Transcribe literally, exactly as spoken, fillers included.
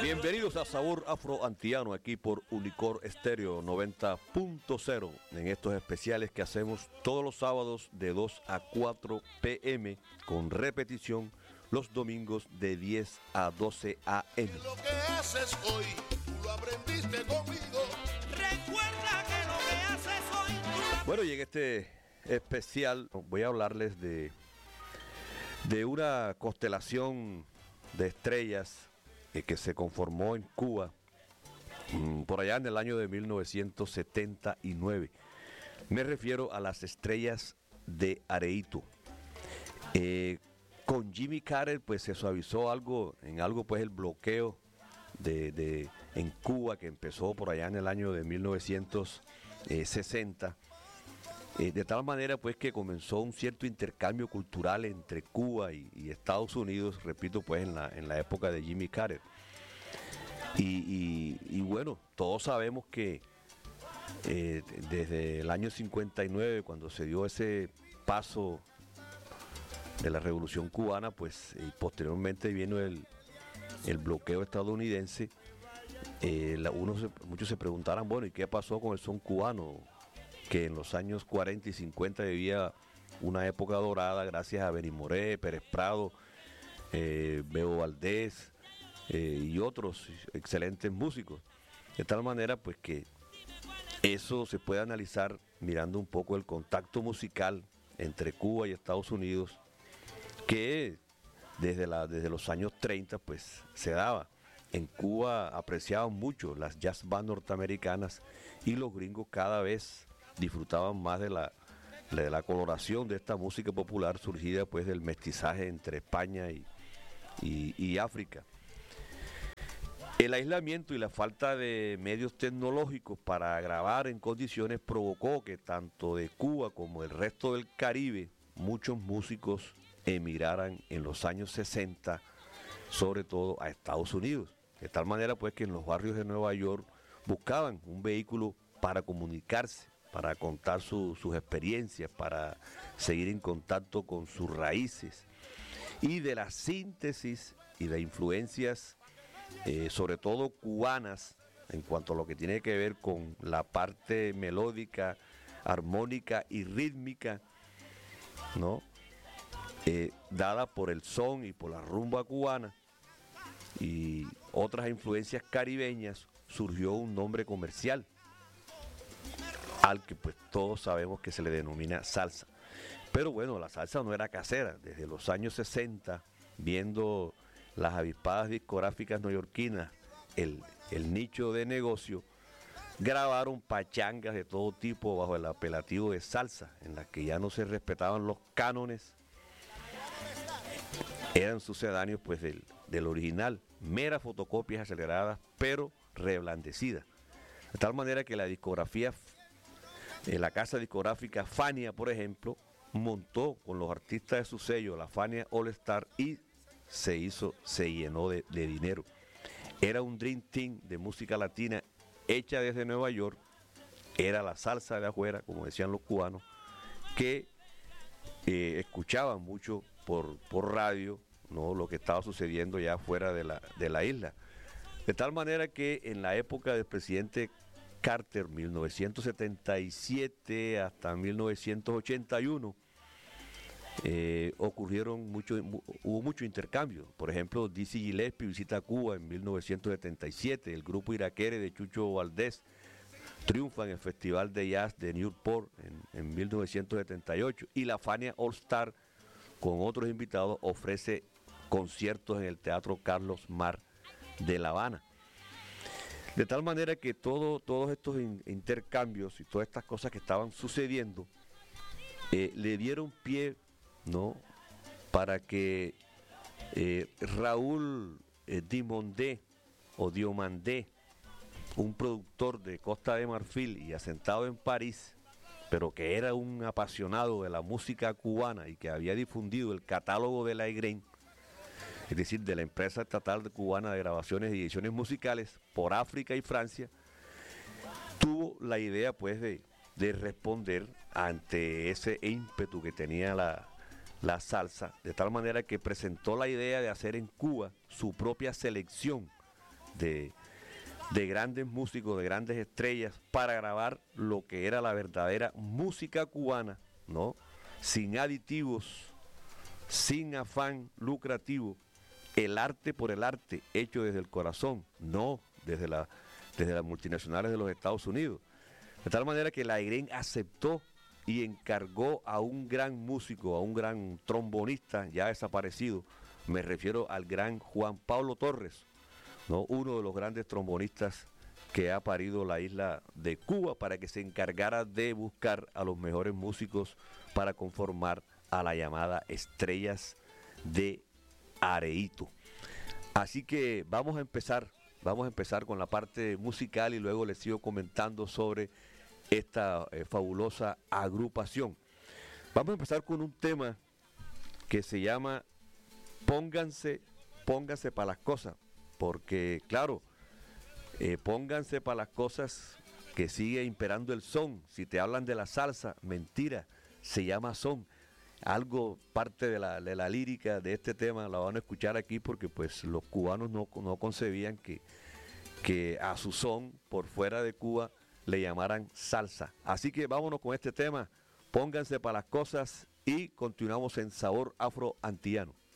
Bienvenidos a Sabor Afro Antiano aquí por Unicor Estéreo noventa punto cero en estos especiales que hacemos todos los sábados de dos a cuatro pe eme con repetición los domingos de diez a doce a eme. Lo que haces hoy, tú lo aprendiste conmigo. Recuerda que lo que haces hoy, tú lo... Bueno, y en este especial voy a hablarles de, de una constelación de estrellas eh, que se conformó en Cuba mmm, por allá en el año de mil novecientos setenta y nueve. Me refiero a las estrellas de Areito. Eh, con Jimmy Carter pues se suavizó algo, en algo pues el bloqueo de, de, en Cuba que empezó por allá en el año de mil novecientos sesenta. Eh, de tal manera pues que comenzó un cierto intercambio cultural entre Cuba y, y Estados Unidos, repito pues en la, en la época de Jimmy Carter. Y, y, y bueno, todos sabemos que eh, desde el año cincuenta y nueve, cuando se dio ese paso de la Revolución Cubana, pues y posteriormente vino el, el bloqueo estadounidense, eh, la, uno se, muchos se preguntarán, bueno, ¿y qué pasó con el son cubano? Que en los años cuarenta y cincuenta vivía una época dorada gracias a Benny Moré, Pérez Prado, eh, Bebo Valdés eh, y otros excelentes músicos. De tal manera pues que eso se puede analizar mirando un poco el contacto musical entre Cuba y Estados Unidos, que desde, la, desde los años treinta pues se daba. En Cuba apreciaban mucho las jazz bands norteamericanas y los gringos cada vez disfrutaban más de la, de la coloración de esta música popular surgida pues del mestizaje entre España y, y, y África. El aislamiento y la falta de medios tecnológicos para grabar en condiciones provocó que tanto de Cuba como el resto del Caribe muchos músicos emigraran en los años sesenta, sobre todo a Estados Unidos. De tal manera pues que en los barrios de Nueva York buscaban un vehículo para comunicarse, para contar su, sus experiencias, para seguir en contacto con sus raíces. Y de la síntesis y de influencias, eh, sobre todo cubanas, en cuanto a lo que tiene que ver con la parte melódica, armónica y rítmica, ¿no? Eh, dada por el son y por la rumba cubana y otras influencias caribeñas, surgió un nombre comercial al que pues todos sabemos que se le denomina salsa. Pero bueno, la salsa no era casera. Desde los años sesenta, viendo las avispadas discográficas neoyorquinas, el, el nicho de negocio, grabaron pachangas de todo tipo bajo el apelativo de salsa, en las que ya no se respetaban los cánones, eran sucedáneos pues del, del original, meras fotocopias aceleradas, pero reblandecidas. De tal manera que la discografía, eh, la casa discográfica Fania, por ejemplo, montó con los artistas de su sello, la Fania All Star, y se hizo, se llenó de, de dinero. Era un dream team de música latina hecha desde Nueva York, era la salsa de afuera, como decían los cubanos, que eh, escuchaban mucho por, por radio, ¿no?, lo que estaba sucediendo ya fuera de la, de la isla. De tal manera que en la época del presidente Carter, mil novecientos setenta y siete hasta mil novecientos ochenta y uno, eh, ocurrieron mucho, hubo mucho intercambio. Por ejemplo, Dizzy Gillespie visita Cuba en mil novecientos setenta y siete, el grupo Iraquere de Chucho Valdés triunfa en el Festival de Jazz de Newport en, en mil novecientos setenta y ocho, y la Fania All Star con otros invitados ofrece conciertos en el Teatro Carlos Mar de La Habana. De tal manera que todo, todos estos in, intercambios y todas estas cosas que estaban sucediendo eh, le dieron pie, ¿no?, para que eh, Raúl eh, Dimondé o Diomandé, un productor de Costa de Marfil y asentado en París, pero que era un apasionado de la música cubana y que había difundido el catálogo de la E G R E N, es decir, de la empresa estatal cubana de grabaciones y ediciones musicales, por África y Francia, tuvo la idea pues de, de responder ante ese ímpetu que tenía la, la salsa, de tal manera que presentó la idea de hacer en Cuba su propia selección de, de grandes músicos, de grandes estrellas, para grabar lo que era la verdadera música cubana, ¿no? Sin aditivos, sin afán lucrativo, el arte por el arte, hecho desde el corazón, no desde, la, desde las multinacionales de los Estados Unidos. De tal manera que la I R E N aceptó y encargó a un gran músico, a un gran trombonista ya desaparecido, me refiero al gran Juan Pablo Torres, ¿no? Uno de los grandes trombonistas que ha parido la isla de Cuba, para que se encargara de buscar a los mejores músicos para conformar a la llamada Estrellas de Areito. Así que vamos a empezar, vamos a empezar con la parte musical y luego les sigo comentando sobre esta eh, fabulosa agrupación. Vamos a empezar con un tema que se llama Pónganse, pónganse para las cosas, porque claro, eh, pónganse para las cosas, que sigue imperando el son. Si te hablan de la salsa, mentira, se llama son. Algo, parte de la, de la lírica de este tema la van a escuchar aquí, porque pues los cubanos no, no concebían que, que a su son por fuera de Cuba le llamaran salsa. Así que vámonos con este tema, pónganse para las cosas, y continuamos en Sabor Afro Antillano.